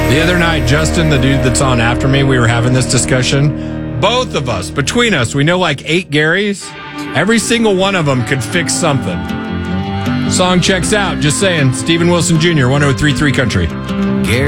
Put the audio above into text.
The other night, Justin, the dude that's on after me, we were having this discussion. Both of us, between us, we know like 8 Garys. Every single one of them could fix something. Song checks out. Just saying. Steven Wilson Jr., 103.3 Country.